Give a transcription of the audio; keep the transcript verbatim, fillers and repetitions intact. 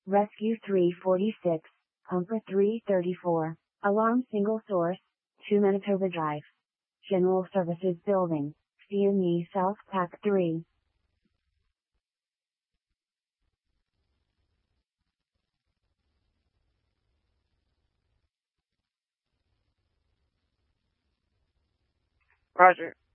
Rescue three forty-six, Pumper three thirty-four, Alarm Single Source, two Manitoba Drive. General Services Building, C M E South Pack three. Roger.